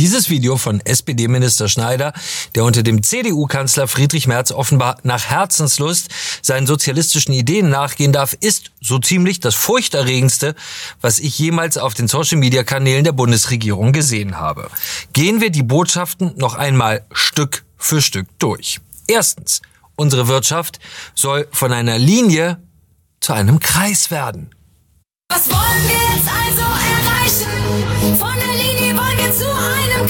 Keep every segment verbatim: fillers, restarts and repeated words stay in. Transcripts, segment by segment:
Dieses Video von S P D-Minister Schneider, der unter dem C D U-Kanzler Friedrich Merz offenbar nach Herzenslust seinen sozialistischen Ideen nachgehen darf, ist so ziemlich das furchterregendste, was ich jemals auf den Social-Media-Kanälen der Bundesregierung gesehen habe. Gehen wir die Botschaften noch einmal Stück für Stück durch. Erstens, unsere Wirtschaft soll von einer Linie zu einem Kreis werden. Was wollen wir jetzt also erreichen? Von der Linie wollen wir zu einem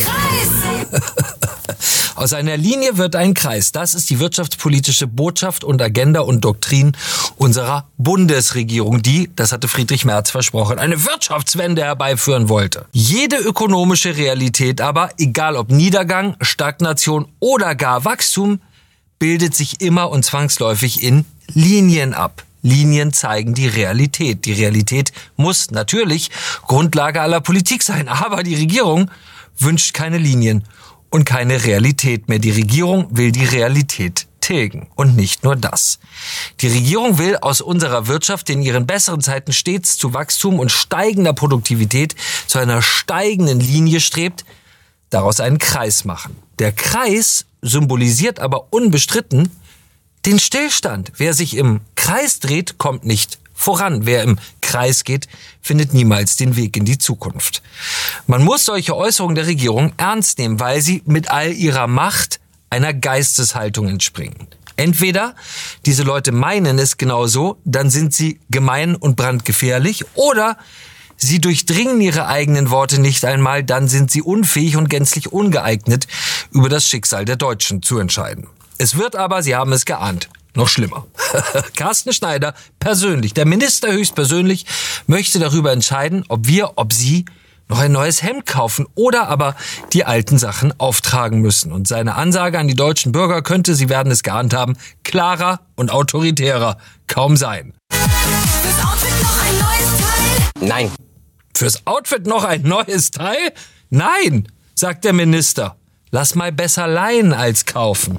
Kreis. Aus einer Linie wird ein Kreis. Das ist die wirtschaftspolitische Botschaft und Agenda und Doktrin unserer Bundesregierung, die, das hatte Friedrich Merz versprochen, eine Wirtschaftswende herbeiführen wollte. Jede ökonomische Realität aber, egal ob Niedergang, Stagnation oder gar Wachstum, bildet sich immer und zwangsläufig in Linien ab. Linien zeigen die Realität. Die Realität muss natürlich Grundlage aller Politik sein. Aber die Regierung wünscht keine Linien und keine Realität mehr. Die Regierung will die Realität tilgen. Und nicht nur das. Die Regierung will aus unserer Wirtschaft in ihren besseren Zeiten stets zu Wachstum und steigender Produktivität zu einer steigenden Linie strebt, daraus einen Kreis machen. Der Kreis symbolisiert aber unbestritten den Stillstand. Wer sich im Kreis dreht, kommt nicht voran. Wer im Kreis geht, findet niemals den Weg in die Zukunft. Man muss solche Äußerungen der Regierung ernst nehmen, weil sie mit all ihrer Macht einer Geisteshaltung entspringen. Entweder diese Leute meinen es genau so, dann sind sie gemein und brandgefährlich, oder sie durchdringen ihre eigenen Worte nicht einmal, dann sind sie unfähig und gänzlich ungeeignet, über das Schicksal der Deutschen zu entscheiden. Es wird aber, Sie haben es geahnt, noch schlimmer. Carsten Schneider persönlich, der Minister höchstpersönlich, möchte darüber entscheiden, ob wir, ob Sie noch ein neues Hemd kaufen oder aber die alten Sachen auftragen müssen. Und seine Ansage an die deutschen Bürger könnte, Sie werden es geahnt haben, klarer und autoritärer kaum sein. Fürs Outfit noch ein neues Teil? Nein. Fürs Outfit noch ein neues Teil? Nein, sagt der Minister. Lass mal besser leihen als kaufen.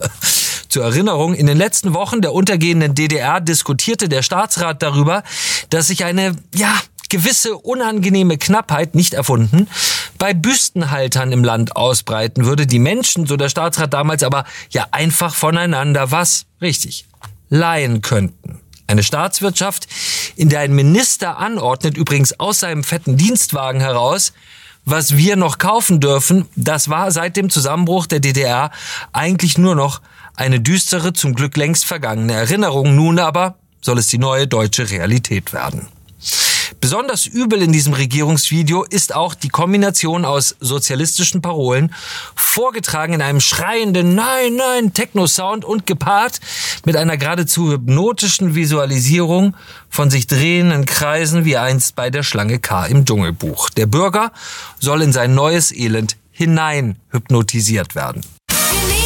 Zur Erinnerung, in den letzten Wochen der untergehenden D D R diskutierte der Staatsrat darüber, dass sich eine, ja, gewisse unangenehme Knappheit, nicht erfunden, bei Büstenhaltern im Land ausbreiten würde. Die Menschen, so der Staatsrat damals, aber ja einfach voneinander was? Richtig, leihen könnten. Eine Staatswirtschaft, in der ein Minister anordnet, übrigens aus seinem fetten Dienstwagen heraus, was wir noch kaufen dürfen, das war seit dem Zusammenbruch der D D R eigentlich nur noch eine düstere, zum Glück längst vergangene Erinnerung. Nun aber soll es die neue deutsche Realität werden. Besonders übel in diesem Regierungsvideo ist auch die Kombination aus sozialistischen Parolen, vorgetragen in einem schreienden Nein, Nein Techno-Sound und gepaart mit einer geradezu hypnotischen Visualisierung von sich drehenden Kreisen wie einst bei der Schlange K im Dschungelbuch. Der Bürger soll in sein neues Elend hinein hypnotisiert werden.